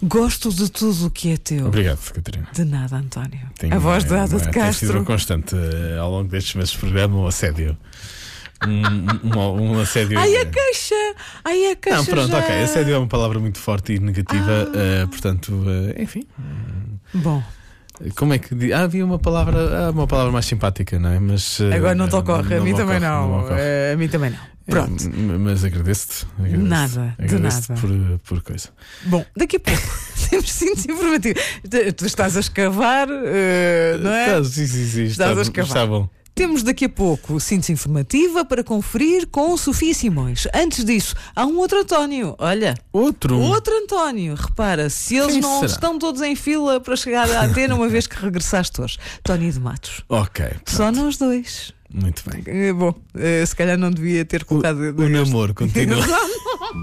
Gosto de tudo o que é teu. Obrigado, Catarina. De nada, António. A voz da Ada de Tem sido Castro. constante ao longo destes meses de programa, um assédio. Um assédio. Ai, a queixa! Não, pronto, já. ok. Assédio é uma palavra muito forte e negativa, portanto, enfim. Bom, Como é que diz? Havia uma palavra mais simpática, não é? Mas agora não te ocorre. A mim também me não. ocorre. A mim também não. Pronto. Mas agradeço-te. Nada, de Agradeço-te nada. por coisa. Bom, daqui a pouco temos síntese informativo. Tu estás a escavar, não é? Sim. Estás a escavar. Está bom. Temos daqui a pouco síntese informativa para conferir com Sofia Simões. Antes disso, há um outro António. Olha, Outro António. Repara, se eles Quem não será? estão todos em fila para chegar à antena uma vez que regressaste hoje. Tony de Matos. Ok. Só nós dois. Muito bem. Bom, se calhar não devia ter colocado O namoro continua.